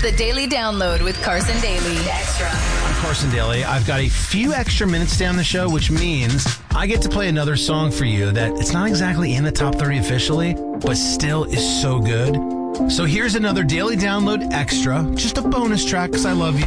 the Daily Download with Carson Daly. Extra. I'm Carson Daly. I've got a few extra minutes to stay on the show, which means I get to play another song for you that it's not exactly in the top 30 officially, but still is so good. So here's another Daily Download Extra, just a bonus track because I love you.